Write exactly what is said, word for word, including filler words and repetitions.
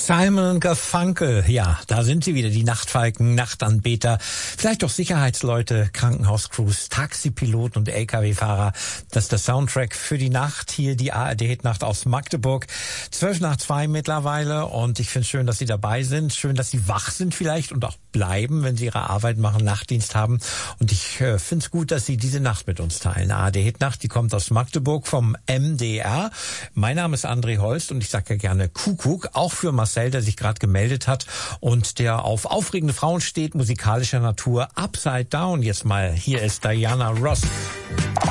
Simon und Garfunkel, ja, da sind sie wieder, die Nachtfalken, Nachtanbeter, vielleicht auch Sicherheitsleute, Krankenhauscrews, Taxipiloten und L K W-Fahrer. Das ist der Soundtrack für die Nacht, hier die A R D-Hitnacht aus Magdeburg. Zwölf nach zwei mittlerweile und ich finde es schön, dass Sie dabei sind, schön, dass Sie wach sind vielleicht und auch bleiben, wenn Sie Ihre Arbeit machen, Nachtdienst haben. Und ich äh, finde es gut, dass Sie diese Nacht mit uns teilen. A R D-Hitnacht, die kommt aus Magdeburg vom M D R. Mein Name ist André Holst und ich sage ja gerne Kuckuck, auch für Marcel, der sich gerade gemeldet hat und der auf aufregende Frauen steht, musikalischer Natur, Upside Down. Jetzt mal, hier ist Diana Ross.